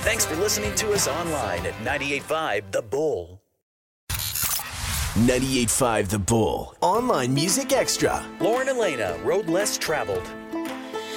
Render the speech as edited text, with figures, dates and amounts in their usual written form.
Thanks for listening to us online at 98.5 The Bull. 98.5 The Bull. Online Music Extra. Lauren Elena, Road Less Traveled.